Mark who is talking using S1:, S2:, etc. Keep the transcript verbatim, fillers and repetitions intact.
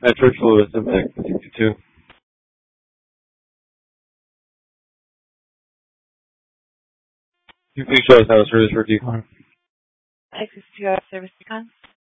S1: At Church Lewis, M X sixty-two. You please show us how to service for decon.
S2: X sixty-two service decon.